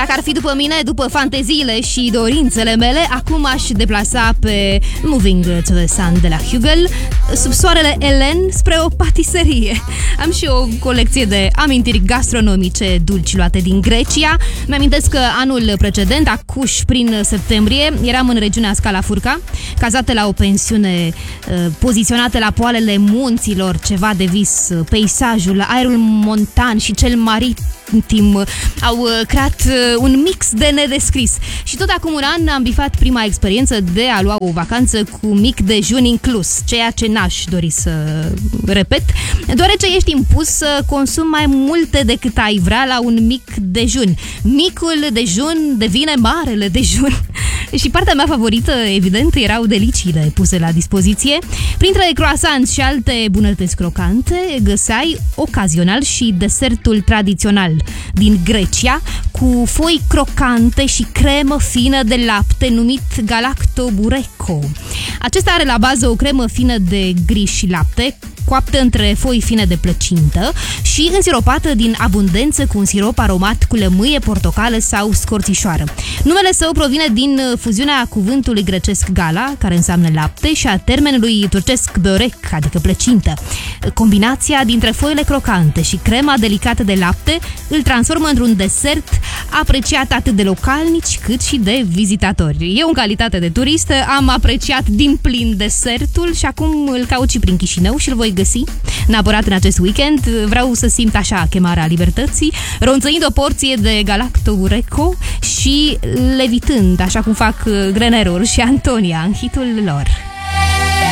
Dacă ar fi după mine, după fanteziile și dorințele mele, acum aș deplasa pe Moving to the Sun de la Hugel, sub soarele Elen, spre o patiserie. Am și o colecție de amintiri gastronomice dulci luate din Grecia. Mi-amintesc că anul precedent, acuș prin septembrie, eram în regiunea Scala Furca, cazată la o pensiune poziționată la poalele munților, ceva de vis. Peisajul, aerul montan și cel maritim au creat un mix de nedescris. Și tot acum un an am bifat prima experiență de a lua o vacanță cu mic dejun inclus, ceea ce n-aș dori să repet, deoarece ești impus să consumi mai multe decât ai vrea la un mic dejun. Micul dejun devine marele dejun. Și partea mea favorită, evident, erau deliciile puse la dispoziție. Printre croissants și alte bunătăți crocante, găseai ocazional și desertul tradițional din Grecia, cu foi crocante și cremă fină de lapte numit galactobureco. Acesta are la bază o cremă fină de gri și lapte, coaptă între foi fine de plăcintă și însiropată din abundență cu un sirop aromat cu lămâie, portocală sau scorțișoară. Numele său provine din fuziunea cuvântului grecesc gala, care înseamnă lapte, și a termenului turcesc börek, adică plăcintă. Combinația dintre foile crocante și crema delicată de lapte îl transformă într-un desert apreciat atât de localnici cât și de vizitatori. Eu, în calitate de turist, am apreciat din plin desertul și acum îl caut și prin Chișinău și îl voi găsi neapărat în acest weekend. Vreau să simt așa chemarea libertății, ronțăind o porție de galactobureco și levitând, așa cum fac Grenerul și Antonia în hitul lor.